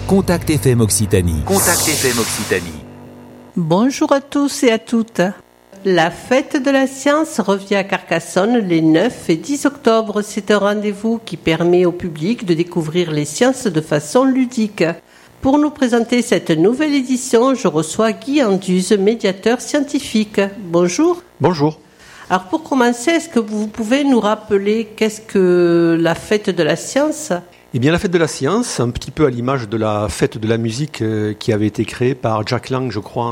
Contact FM Occitanie. Contact FM Occitanie. Bonjour à tous et à toutes. La fête de la science revient à Carcassonne les 9 et 10 octobre. C'est un rendez-vous qui permet au public de découvrir les sciences de façon ludique. Pour nous présenter cette nouvelle édition, je reçois Guy Anduze, médiateur scientifique. Bonjour. Bonjour. Alors pour commencer, est-ce que vous pouvez nous rappeler qu'est-ce que la fête de la science ? Eh bien, la fête de la science, un petit peu à l'image de la fête de la musique qui avait été créée par Jack Lang, je crois, en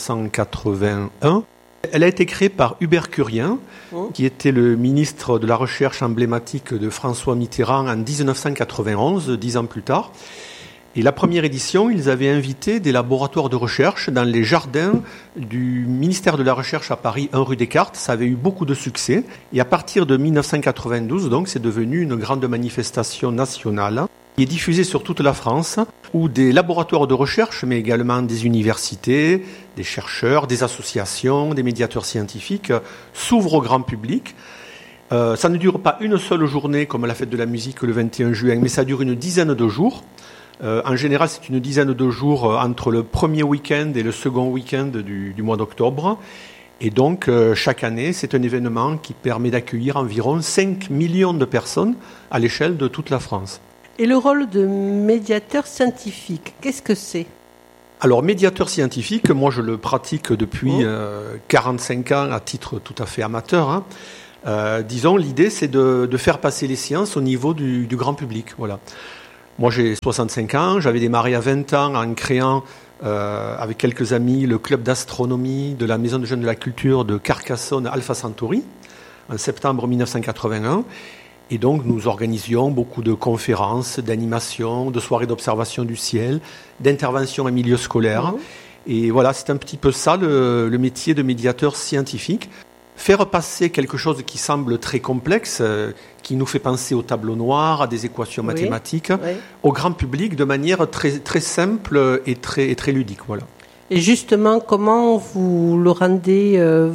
1981. Elle a été créée par Hubert Curien, qui était le ministre de la Recherche emblématique de François Mitterrand en 1991, 10 ans plus tard. Et la première édition, ils avaient invité des laboratoires de recherche dans les jardins du ministère de la Recherche à Paris, 1 rue Descartes. Ça avait eu beaucoup de succès. Et à partir de 1992, donc, c'est devenu une grande manifestation nationale qui est diffusée sur toute la France, où des laboratoires de recherche, mais également des universités, des chercheurs, des associations, des médiateurs scientifiques s'ouvrent au grand public. Ça ne dure pas une seule journée comme la fête de la musique le 21 juin, mais ça dure une dizaine de jours. En général, c'est une dizaine de jours entre le premier week-end et le second week-end du mois d'octobre. Et donc, chaque année, c'est un événement qui permet d'accueillir environ 5 millions de personnes à l'échelle de toute la France. Et le rôle de médiateur scientifique, qu'est-ce que c'est ? Alors, médiateur scientifique, moi je le pratique depuis 45 ans à titre tout à fait amateur. Disons, l'idée, c'est de faire passer les sciences au niveau du grand public. Voilà. Moi, j'ai 65 ans, j'avais démarré à 20 ans en créant, avec quelques amis, le club d'astronomie de la Maison de jeunes de la culture de Carcassonne, Alpha Centauri, en septembre 1981. Et donc, nous organisions beaucoup de conférences, d'animations, de soirées d'observation du ciel, d'interventions en milieu scolaire. Et voilà, c'est un petit peu ça, le métier de médiateur scientifique. Faire passer quelque chose qui semble très complexe, qui nous fait penser au tableau noir, à des équations mathématiques, au grand public de manière très, très simple et très ludique. Voilà. Et justement, comment vous le rendez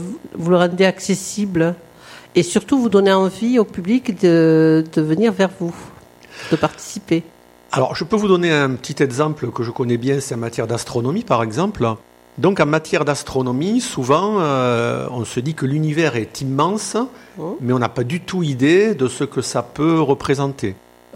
accessible et surtout vous donnez envie au public de venir vers vous, de participer ? Alors, je peux vous donner un petit exemple que je connais bien, c'est en matière d'astronomie, par exemple. Donc, en matière d'astronomie, souvent, on se dit que l'univers est immense, mais on n'a pas du tout idée de ce que ça peut représenter.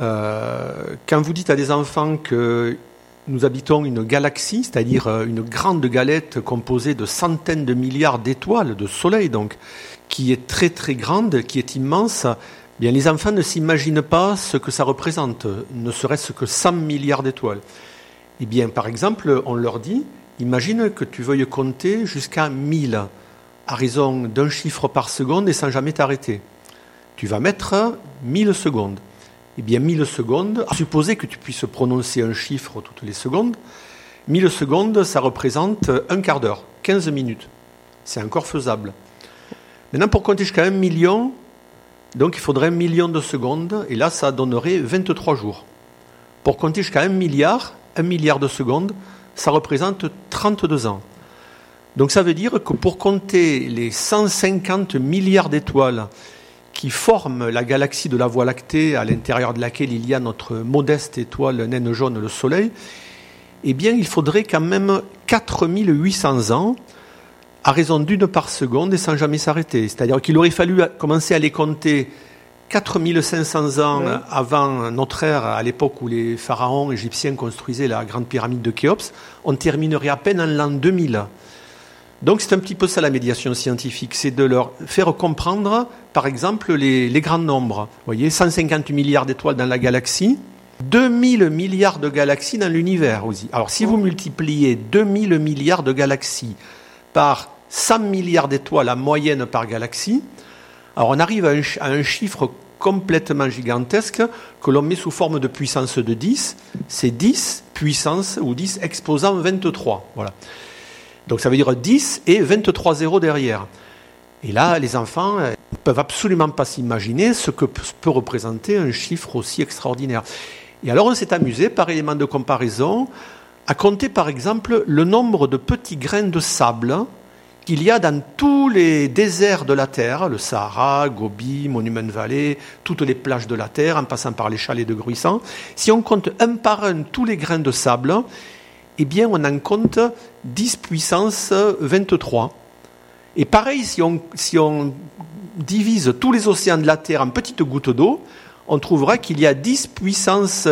Quand vous dites à des enfants que nous habitons une galaxie, c'est-à-dire une grande galette composée de centaines de milliards d'étoiles, de soleils donc, qui est très très grande, qui est immense, bien les enfants ne s'imaginent pas ce que ça représente, ne serait-ce que 100 milliards d'étoiles. Eh bien, par exemple, on leur dit, imagine que tu veuilles compter jusqu'à 1000, à raison d'un chiffre par seconde et sans jamais t'arrêter. Tu vas mettre 1000 secondes. Eh bien, 1000 secondes, à supposer que tu puisses prononcer un chiffre toutes les secondes, 1000 secondes, ça représente un quart d'heure, 15 minutes. C'est encore faisable. Maintenant, pour compter jusqu'à 1 million, donc il faudrait 1 million de secondes, et là, ça donnerait 23 jours. Pour compter jusqu'à 1 milliard de secondes, ça représente 32 ans. Donc ça veut dire que pour compter les 150 milliards d'étoiles qui forment la galaxie de la Voie lactée, à l'intérieur de laquelle il y a notre modeste étoile naine jaune, le Soleil, eh bien il faudrait quand même 4800 ans, à raison d'une par seconde et sans jamais s'arrêter. C'est-à-dire qu'il aurait fallu commencer à les compter 4500 ans avant notre ère, à l'époque où les pharaons égyptiens construisaient la grande pyramide de Khéops, on terminerait à peine en l'an 2000. Donc c'est un petit peu ça la médiation scientifique, c'est de leur faire comprendre, par exemple, les grands nombres. Vous voyez, 150 milliards d'étoiles dans la galaxie, 2000 milliards de galaxies dans l'univers aussi. Alors si vous multipliez 2000 milliards de galaxies par 100 milliards d'étoiles en moyenne par galaxie, alors on arrive à un chiffre complètement gigantesque que l'on met sous forme de puissance de 10. C'est 10 puissance ou 10 exposant 23. Voilà. Donc ça veut dire 10 et 23 zéros derrière. Et là, les enfants ne peuvent absolument pas s'imaginer ce que peut représenter un chiffre aussi extraordinaire. Et alors on s'est amusé, par élément de comparaison, à compter par exemple le nombre de petits grains de sable qu'il y a dans tous les déserts de la Terre, le Sahara, Gobi, Monument Valley, toutes les plages de la Terre, en passant par les chalets de Gruissan, si on compte un par un tous les grains de sable, eh bien on en compte 10 puissance 23. Et pareil, si on divise tous les océans de la Terre en petites gouttes d'eau, on trouvera qu'il y a 10 puissance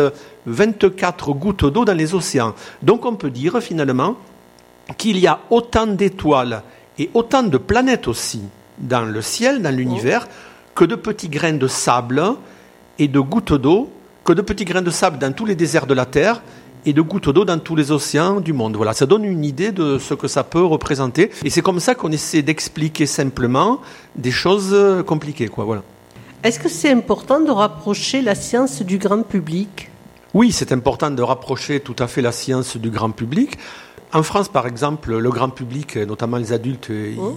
24 gouttes d'eau dans les océans. Donc on peut dire finalement qu'il y a autant d'étoiles et autant de planètes aussi dans le ciel, dans l'univers, que de petits grains de sable et de gouttes d'eau, que de petits grains de sable dans tous les déserts de la Terre et de gouttes d'eau dans tous les océans du monde. Voilà, ça donne une idée de ce que ça peut représenter. Et c'est comme ça qu'on essaie d'expliquer simplement des choses compliquées, quoi. Voilà. Est-ce que c'est important de rapprocher la science du grand public ? Oui, c'est important de rapprocher tout à fait la science du grand public. En France, par exemple, le grand public, notamment les adultes,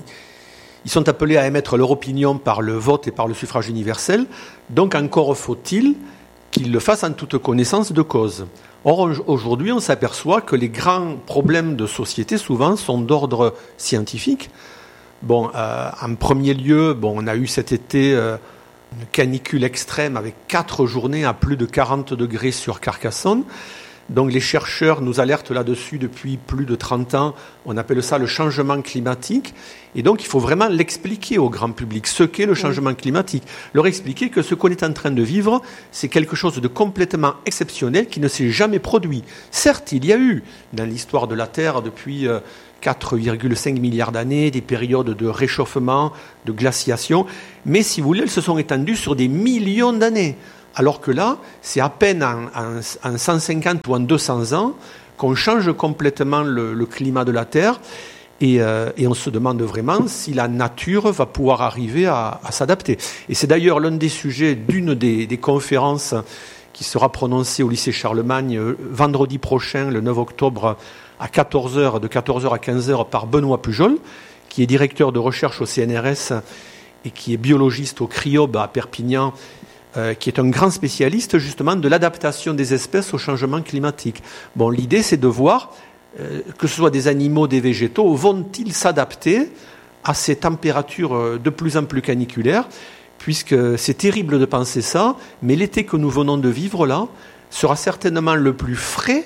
ils sont appelés à émettre leur opinion par le vote et par le suffrage universel. Donc encore faut-il qu'ils le fassent en toute connaissance de cause. Or, aujourd'hui, on s'aperçoit que les grands problèmes de société, souvent, sont d'ordre scientifique. Bon, en premier lieu, on a eu cet été une canicule extrême avec 4 journées à plus de 40 degrés sur Carcassonne. Donc les chercheurs nous alertent là-dessus depuis plus de 30 ans. On appelle ça le changement climatique. Et donc il faut vraiment l'expliquer au grand public, ce qu'est le changement climatique. Leur expliquer que ce qu'on est en train de vivre, c'est quelque chose de complètement exceptionnel qui ne s'est jamais produit. Certes, il y a eu dans l'histoire de la Terre depuis 4,5 milliards d'années des périodes de réchauffement, de glaciation. Mais si vous voulez, elles se sont étendues sur des millions d'années. Alors que là, c'est à peine en 150 ou en 200 ans qu'on change complètement le climat de la Terre et on se demande vraiment si la nature va pouvoir arriver à s'adapter. Et c'est d'ailleurs l'un des sujets d'une des conférences qui sera prononcée au lycée Charlemagne vendredi prochain, le 9 octobre, à 14h, de 14h à 15h, par Benoît Pujol, qui est directeur de recherche au CNRS et qui est biologiste au CRIOB à Perpignan, qui est un grand spécialiste justement de l'adaptation des espèces au changement climatique. Bon, l'idée c'est de voir que ce soit des animaux, des végétaux, vont-ils s'adapter à ces températures de plus en plus caniculaires, puisque c'est terrible de penser ça, mais l'été que nous venons de vivre là sera certainement le plus frais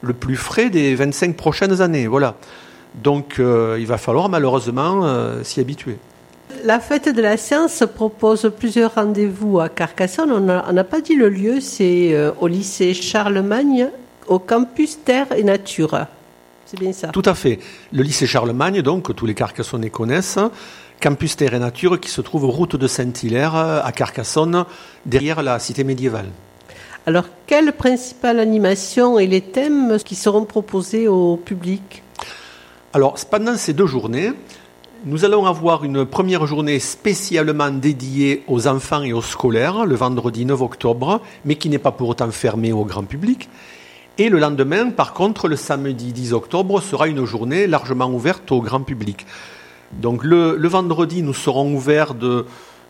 des 25 prochaines années. Voilà. Donc il va falloir malheureusement s'y habituer. La fête de la science propose plusieurs rendez-vous à Carcassonne. On n'a pas dit le lieu, c'est au lycée Charlemagne, au campus Terre et Nature. C'est bien ça. Tout à fait. Le lycée Charlemagne, donc, que tous les Carcassonnais connaissent, campus Terre et Nature, qui se trouve route de Saint-Hilaire, à Carcassonne, derrière la cité médiévale. Alors, quelle principale animation et les thèmes qui seront proposés au public ? Alors, pendant ces 2 journées, nous allons avoir une première journée spécialement dédiée aux enfants et aux scolaires, le vendredi 9 octobre, mais qui n'est pas pour autant fermée au grand public. Et le lendemain, par contre, le samedi 10 octobre, sera une journée largement ouverte au grand public. Donc le vendredi, nous serons ouverts de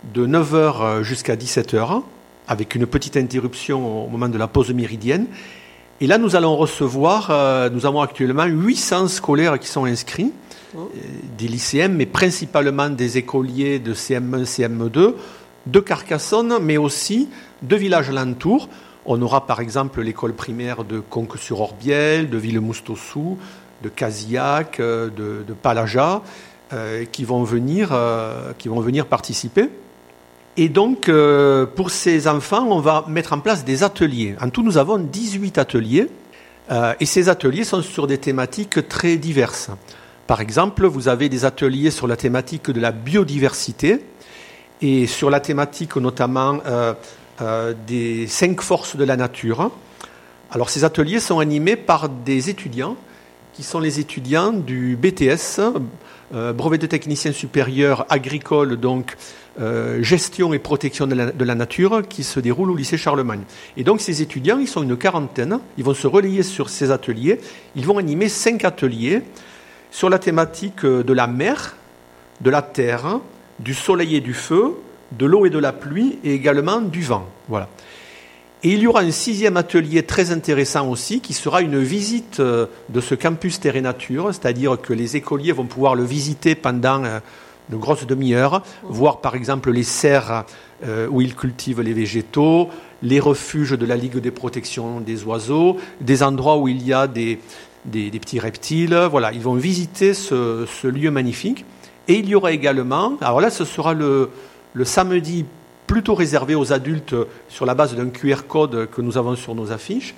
9h jusqu'à 17h, avec une petite interruption au moment de la pause méridienne. Et là, nous allons recevoir, nous avons actuellement 800 scolaires qui sont inscrits, des lycéens, mais principalement des écoliers de CM1, CM2, de Carcassonne, mais aussi de villages alentours. On aura par exemple l'école primaire de Conques-sur-Orbiel, de Villemoustossou, de Casillac, de Palaja, qui vont venir participer. Et donc, pour ces enfants, on va mettre en place des ateliers. En tout, nous avons 18 ateliers, et ces ateliers sont sur des thématiques très diverses. Par exemple, vous avez des ateliers sur la thématique de la biodiversité et sur la thématique notamment des 5 forces de la nature. Alors ces ateliers sont animés par des étudiants qui sont les étudiants du BTS, brevet de technicien supérieur agricole, donc gestion et protection de la nature, qui se déroule au lycée Charlemagne. Et donc ces étudiants, ils sont une quarantaine, ils vont se relayer sur ces ateliers, ils vont animer 5 ateliers sur la thématique de la mer, de la terre, du soleil et du feu, de l'eau et de la pluie, et également du vent. Voilà. Et il y aura un 6e atelier très intéressant aussi, qui sera une visite de ce campus Terre et Nature, c'est-à-dire que les écoliers vont pouvoir le visiter pendant une grosse demi-heure, voir par exemple les serres où ils cultivent les végétaux, les refuges de la Ligue des protections des oiseaux, des endroits où il y a des petits reptiles. Voilà, ils vont visiter ce lieu magnifique. Et il y aura également, alors là ce sera le samedi plutôt réservé aux adultes sur la base d'un QR code que nous avons sur nos affiches.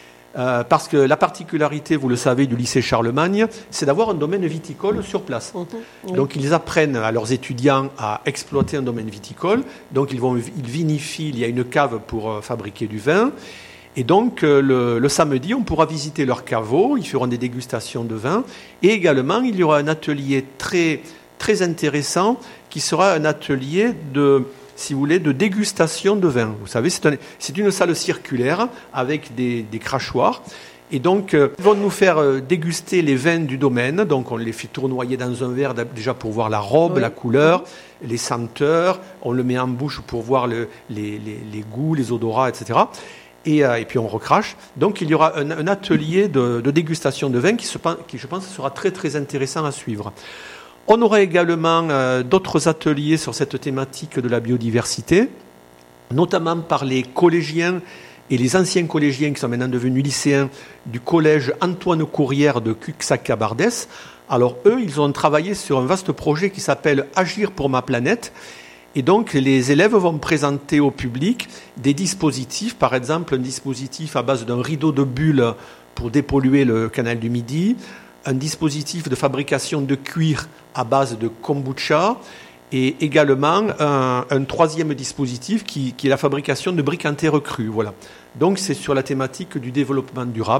Parce que la particularité, vous le savez, du lycée Charlemagne, c'est d'avoir un domaine viticole sur place. Oui. Donc ils apprennent à leurs étudiants à exploiter un domaine viticole. Donc ils vinifient, il y a une cave pour fabriquer du vin. Et donc le samedi, on pourra visiter leurs caveaux, ils feront des dégustations de vin. Et également, il y aura un atelier très, très intéressant qui sera un atelier si vous voulez, de dégustation de vin. Vous savez, c'est une salle circulaire avec des crachoirs. Et donc, ils vont nous faire déguster les vins du domaine. Donc, on les fait tournoyer dans un verre déjà pour voir la robe, la couleur, les senteurs. On le met en bouche pour voir les goûts, les odorats, etc. Et puis, on recrache. Donc, il y aura un atelier de dégustation de vin qui, je pense, sera très, très intéressant à suivre. On aura également d'autres ateliers sur cette thématique de la biodiversité, notamment par les collégiens et les anciens collégiens qui sont maintenant devenus lycéens du collège Antoine Courrière de Cuxac-Cabardès. Alors eux, ils ont travaillé sur un vaste projet qui s'appelle « Agir pour ma planète ». Et donc les élèves vont présenter au public des dispositifs, par exemple un dispositif à base d'un rideau de bulles pour dépolluer le canal du Midi, un dispositif de fabrication de cuir à base de kombucha et également un 3e dispositif qui est la fabrication de briques en terre crue. Voilà. Donc c'est sur la thématique du développement durable.